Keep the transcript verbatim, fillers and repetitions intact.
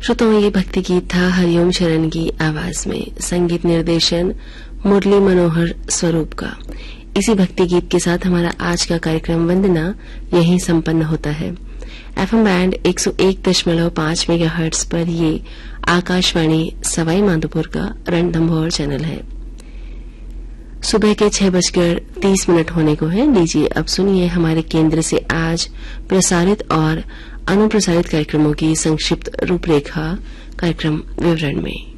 श्रोताओं, ये भक्ति गीत था हरिओम शरण की आवाज में, संगीत निर्देशन मुरली मनोहर स्वरूप का। इसी भक्ति गीत के साथ हमारा आज का कार्यक्रम वंदना यहीं संपन्न होता है। एफएम बैंड एक सौ एक दशमलव पांच मेगाहर्ट्ज पर ये आकाशवाणी सवाई माधोपुर का रणथंभौर चैनल है। सुबह के छह बजकर तीस मिनट होने को है। लीजिए अब सुनिए हमारे केंद्र से आज प्रसारित और अनुप्रसारित कार्यक्रमों की संक्षिप्त रूपरेखा कार्यक्रम विवरण में।